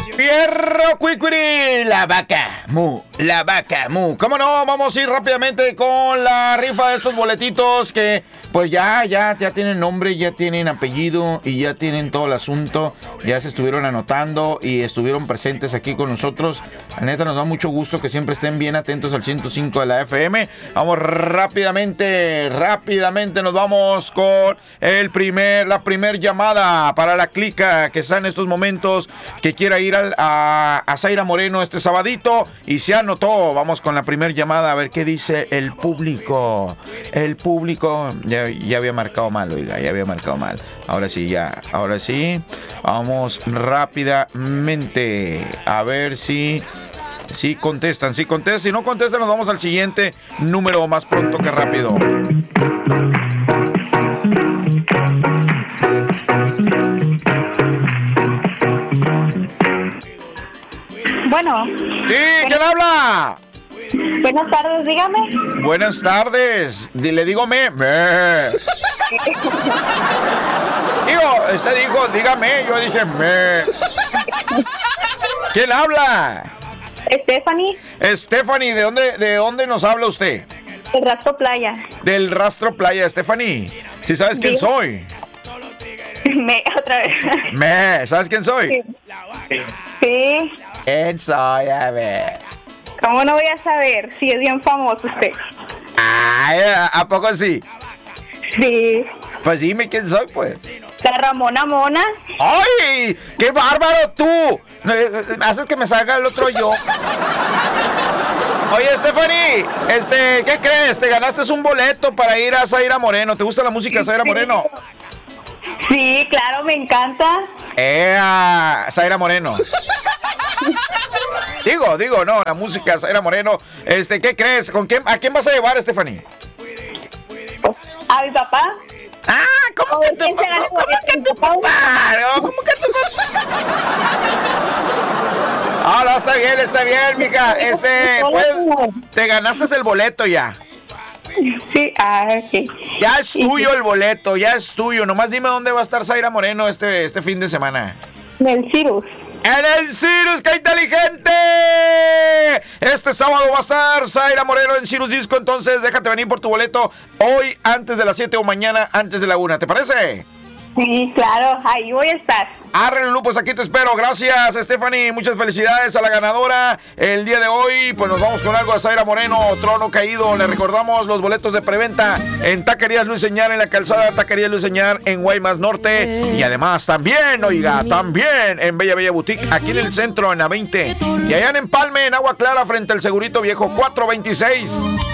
Fierro Cuicuri, la vaca mu, la vaca mu. ¿Cómo no? Vamos a ir rápidamente con la rifa de estos boletitos que pues ya tienen nombre, ya tienen apellido y ya tienen todo el asunto. Ya se estuvieron anotando y estuvieron presentes aquí con nosotros. La neta nos da mucho gusto que siempre estén bien atentos al 105 de la FM. Vamos rápidamente nos vamos con la primer llamada para la clica que está en estos momentos, que quiera ir a Zaira Moreno este sabadito y se anotó. Vamos con la primer llamada a ver qué dice el público. El público ya había marcado mal, oiga, ya había marcado mal. Ahora sí. Vamos rápidamente a ver si contestan. Si no contestan, nos vamos al siguiente número más pronto que rápido. Bueno. Sí, ¿quién habla? Buenas tardes, dígame. Buenas tardes. Le digo me. Usted dijo, dígame, yo dije me. ¿Quién habla? Stephanie, ¿de dónde nos habla usted? Del Rastro Playa. Del Rastro Playa, Stephanie. ¿Sí sabes quién soy? Otra vez. ¿Sabes quién soy? Sí. ¿Quién soy? A ver. ¿Cómo no voy a saber si es bien famoso usted? Ay, ¿a poco sí? Sí. Pues dime quién soy, pues. La Ramona Mona. ¡Ay! ¡Qué bárbaro tú! Haces que me salga el otro yo. Oye, Stephanie, ¿qué crees? Te ganaste un boleto para ir a Zaira Moreno. ¿Te gusta la música de Zaira Moreno? Sí, claro, me encanta. Zaira Moreno. Digo, no, la música Zaira Moreno. ¿Qué crees? ¿A quién vas a llevar, Stephanie? A mi papá. ¿Cómo que tu papá? No, está bien, mija. Pues, te ganaste el boleto ya. Sí, ok. Ya es tuyo el boleto, ya es tuyo. Nomás dime dónde va a estar Zaira Moreno este fin de semana. En el Cirrus. ¡En el Cirrus! ¡Qué inteligente! Este sábado va a estar Zaira Moreno en Cirrus Disco. Entonces déjate venir por tu boleto hoy antes de las 7 o mañana antes de la 1. ¿Te parece? Sí, claro, ahí voy a estar. Arre, pues aquí te espero. Gracias, Stephanie. Muchas felicidades a la ganadora. El día de hoy, pues nos vamos con algo de Zaira Moreno, Trono Caído. Le recordamos los boletos de preventa en Taquerías Luis Señar, en la calzada Taquerías Luis Señar, en Guaymas Norte. Y además también en Bella Boutique, aquí en el centro, en la 20. Y allá en Empalme, en Agua Clara, frente al Segurito Viejo, 426.